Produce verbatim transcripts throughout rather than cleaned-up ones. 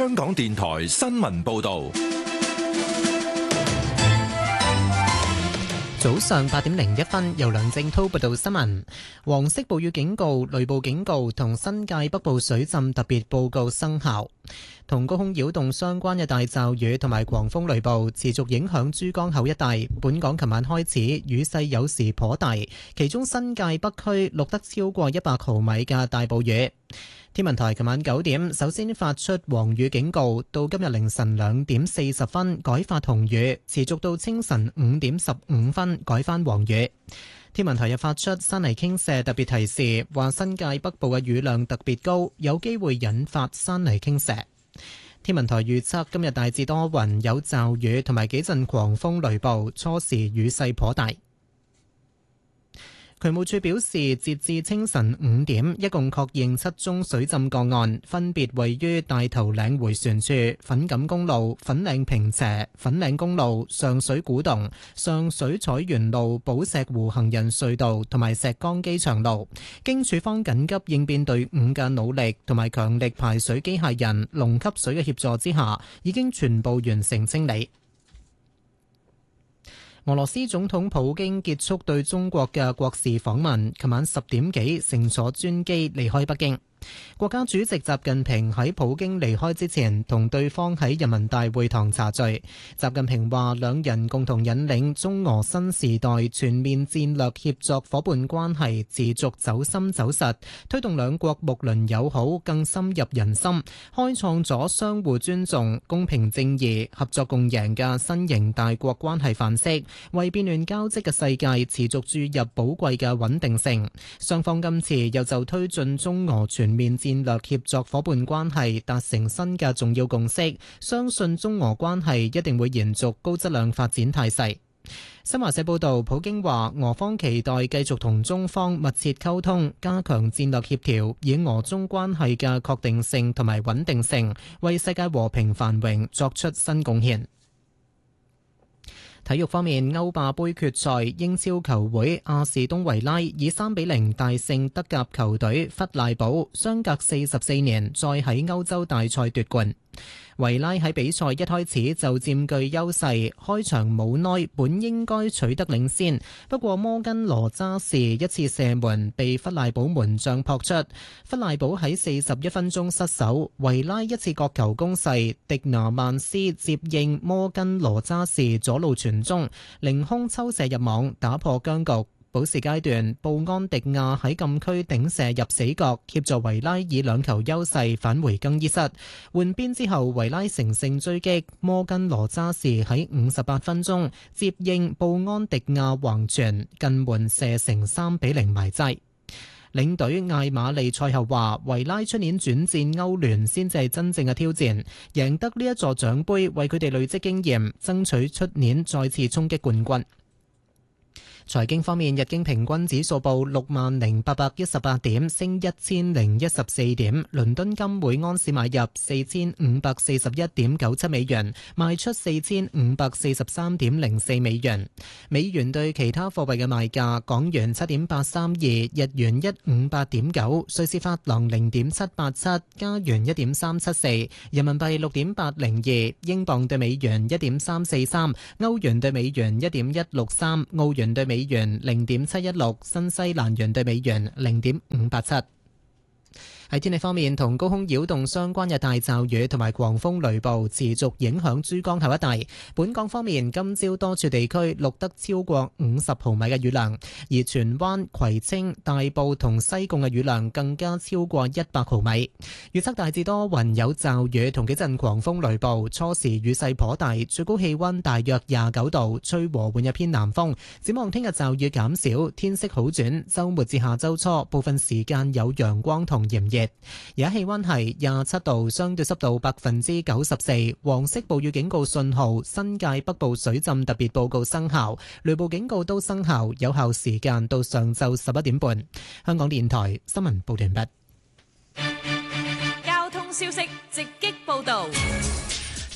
香港電台新聞報道。 早上八點零一分，由梁正滔報道新聞。黃色暴雨警告、雷暴警告同新界北部水浸特別報告生效。同高空擾動相關嘅大驟雨同埋狂風雷暴持續影響珠江口一帶。本港琴晚開始雨勢有時頗大，其中新界北區錄得超過一百毫米嘅大暴雨。天文台琴晚九點首先發出黃雨警告，到今日凌晨兩點四十分改發紅雨，持續到清晨五點十五分改返黃雨。天文台又發出山泥傾瀉特別提示，話新界北部嘅雨量特別高，有機會引發山泥傾瀉。天文台預測今日大致多雲，有驟雨同埋幾陣狂風雷暴，初時雨勢頗大。渠務署表示，截至清晨五點，一共確認七宗水浸個案，分別位於大頭嶺迴旋處、粉錦公路、粉嶺坪輋、粉嶺公路、上水古洞、上水彩園路、寶石湖行人隧道同埋石崗機場路。經署方緊急應變隊伍嘅努力同埋強力排水機械人、龍吸水嘅協助之下，已經全部完成清理。俄羅斯總統普京結束對中國嘅國事訪問，琴晚十點幾乘坐專機離開北京。國家主席習近平喺普京離開之前，同對方喺人民大會堂茶聚。習近平話，兩人共同引領中俄新時代全面戰略協作夥伴關係持續走深走實，推動兩國睦鄰友好更深入人心，開創咗相互尊重、公平正義、合作共贏嘅新型大國關係範式，為變亂交織嘅世界持續注入寶貴嘅穩定性。雙方今次又就推進中俄全面戰略協作夥伴關係達成新嘅重要共識，相信中俄關係一定會延續高質量發展態勢。新華社報道，普京話俄方期待繼續同中方密切溝通，加強戰略協調，以俄中關係嘅確定性同埋穩定性，為世界和平繁榮作出新貢獻。體育方面，歐霸盃決賽，英超球會阿士東維拉以三比零大勝德甲球隊弗賴堡，相隔四十四年再喺歐洲大賽奪冠。維拉喺比賽一開始就佔據優勢，開場冇耐本應該取得領先，不過摩根羅渣士一次射門被弗賴堡門將撲出，弗賴堡喺四十一分鐘失守，維拉一次角球攻勢，迪拿曼斯接應摩根羅渣士左路傳中，凌空抽射入網，打破僵局。補時階段，布安迪亞喺禁區頂射入死角，協助維拉以兩球優勢返回更衣室。換邊之後，維拉乘勝追擊，摩根羅渣士喺五十八分鐘接應布安迪亞橫傳近門射成三比零埋齋。領隊艾馬利賽後話，維拉出年轉戰歐聯先至係真正嘅挑戰，贏得呢一座獎杯為佢哋累積經驗，爭取出年再次衝擊冠軍。財經方面，日經平均指數報六萬零八百一十八點，升一千零一十四點。倫敦金每安士買入四千五百四十一點九七美元，賣出四千五百四十三點零四美元。美元對其他貨幣嘅賣價：港元七點八三二，日元一五八點九，瑞士法郎零點七八七，加元一點三七四，人民幣六點八零二，英鎊對美元一點三四三，歐元對美元一點一六三，澳元對美元零點七一六，新西蘭元對美元零點五八七。喺天氣方面，同高空擾動相關嘅大驟雨同埋狂風雷暴持續影響珠江口一帶。本港方面，今朝多處地區錄得超過五十毫米嘅雨量，而荃灣、葵青、大埔同西貢嘅雨量更加超過一百毫米。預測大致多雲有驟雨同幾陣狂風雷暴，初時雨勢頗大，最高氣溫大約廿九度，吹和緩一偏南風。展望聽日驟雨減少，天色好轉，週末至下週初部分時間有陽光同炎熱。而家氣溫係廿七度，相對濕度百分之九十四，黃色暴雨警告信號、新界北部水浸特別報告生效，雷暴警告都生效，有效時間到上晝十一點半。香港電台新聞報完畢。 交通消息直擊報道。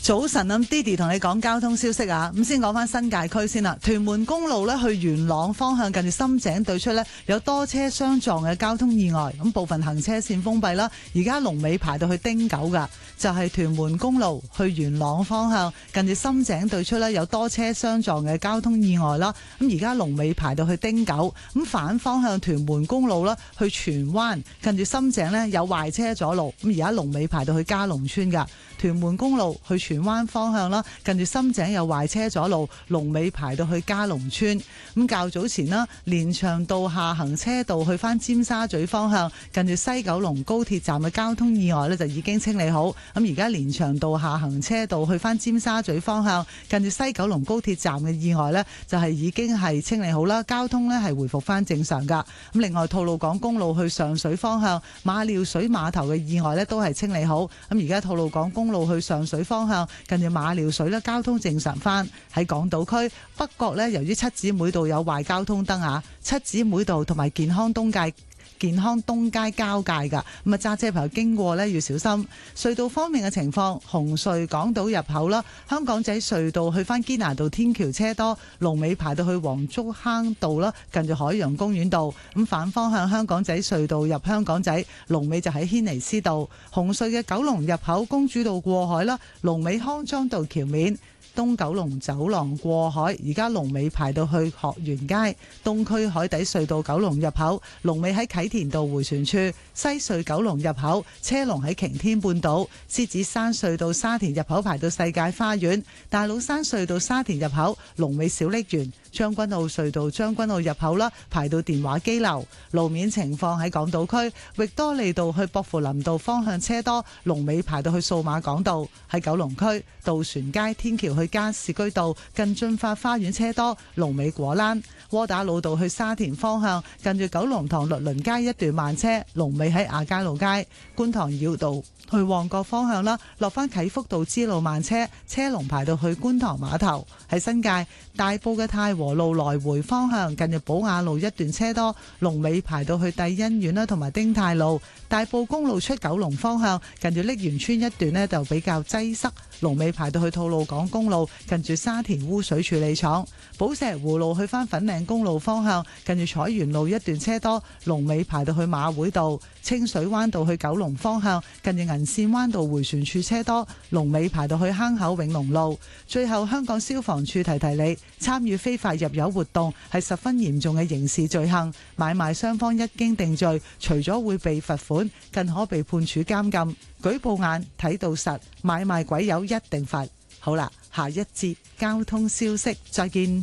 早晨啊，Didi 同你講交通消息啊，咁先講翻新界區先啦。屯門公路咧去元朗方向，近住深井對出咧有多車相撞嘅交通意外，咁部分行車線封閉啦。而家龍尾排到去汀九噶，就係屯門公路去元朗方向，近住深井對出咧有多車相撞嘅交通意外啦。咁而家龍尾排到去汀九，咁反方向屯門公路啦去荃灣，近住深井咧有壞車阻路，咁而家龍尾排到去嘉龍村噶。屯門公路去荃灣方向啦，近住深井有壞車阻路，龍尾排到去嘉龍村。咁較早前啦，連翔道下行車道去翻尖沙咀方向，近住西九龍高鐵站嘅交通意外呢就已經清理好。咁而家連翔道下行車道去翻尖沙咀方向，近住西九龍高鐵站嘅意外呢就係已經係清理好啦，交通呢係回復翻正常噶。咁另外吐露港公路去上水方向，馬料水碼頭嘅意外呢都係清理好。咁而家吐露港公路去上水方向，近住馬料水咧，交通正常翻。喺港島區北角咧，由於七姊妹道有壞交通燈啊，七姊妹道同埋健康東街健康東街交界噶，咁啊揸車朋友經過呢要小心。隧道方面嘅情況，紅隧港島入口啦，香港仔隧道去翻堅拿道天橋車多，龍尾排到去黃竹坑道啦，近住海洋公園道。咁反方向香港仔隧道入香港仔，龍尾就喺軒尼詩道。紅隧嘅九龍入口公主道過海啦，龍尾康莊道橋面。東九龍走廊過海，而家龍尾排到去學園街。東區海底隧道九龍入口，龍尾喺啟田道迴旋處。西隧九龍入口，車龍喺擎天半島。獅子山隧道沙田入口排到世界花園。大老山隧道沙田入口，龍尾小瀝源。將軍澳隧道將軍澳入口啦，排到電話機樓。路面情況喺港島區，域多利道去薄扶林道方向車多，龍尾排到去數碼港道。喺九龍區，渡船街天橋去加士居道近駿發花園車多，龍尾果欄。窩打老道去沙田方向，近住九龍塘律倫街一段慢車，龍尾喺亞皆老街。觀塘繞道去旺角方向啦，落翻啟福道支路慢車，車龍排到去觀塘碼頭。喺新界大埔嘅太和路來回方向，近住寶雅路一段車多，龍尾排到去帝欣苑啦，同埋丁太路。大埔公路出九龍方向，近住瀝源村一段呢就比較擠塞，龍尾排到去吐露港公路，近住沙田污水處理廠。寶石湖路去翻粉嶺公路方向，近住彩園路一段車多，龍尾排到去馬會道。清水灣道去九龍方向，近住銀線灣道迴旋處車多，龍尾排到去坑口永隆路。最後香港消防處提提你，參與非法入油活動係十分嚴重嘅刑事罪行，買賣雙方一經定罪，除咗會被罰款，更可被判處監禁。舉報眼睇到實，買賣鬼友一定罰。好啦，下一節交通消息，再見。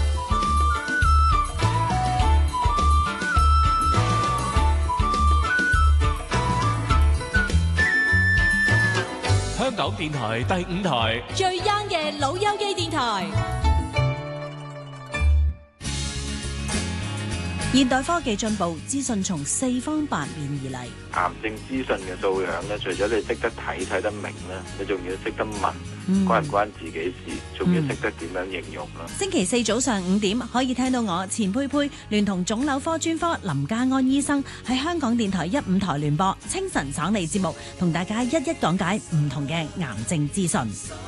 香港電台第五台最 young 嘅老友記電台。現代科技進步，資訊從四方八面而嚟。 癌症資訊嘅素養咧，除咗你識得睇睇得明咧，你仲要識得問， 嗯、 關唔關自己事，仲要識得點樣形容啦。 星期四早上五點可以聽到我錢佩佩聯同腫瘤科專科林家安醫生喺香港電台一五台聯播清晨省理節目，同大家一一講解唔同嘅癌症資訊。